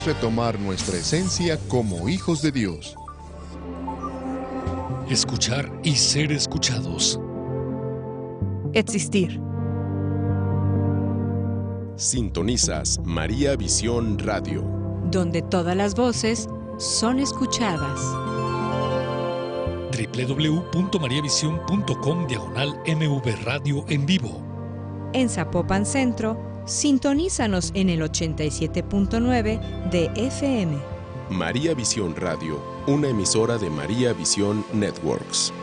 retomar nuestra esencia como hijos de Dios. Escuchar y ser escuchados. Existir. Sintonizas María Visión Radio, donde todas las voces son escuchadas. www.mariavision.com/MV Radio en vivo. En Zapopan Centro, sintonízanos en el 87.9 de FM. María Visión Radio, una emisora de María Visión Networks.